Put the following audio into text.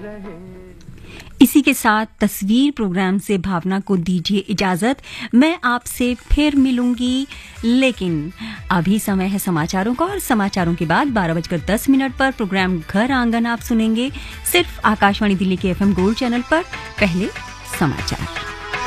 इसी के साथ तस्वीर प्रोग्राम से भावना को दीजिए इजाजत। मैं आपसे फिर मिलूंगी, लेकिन अभी समय है समाचारों का, और समाचारों के बाद 12:10 पर प्रोग्राम घर आंगन आप सुनेंगे सिर्फ आकाशवाणी दिल्ली के FM गोल्ड चैनल पर। पहले समाचार।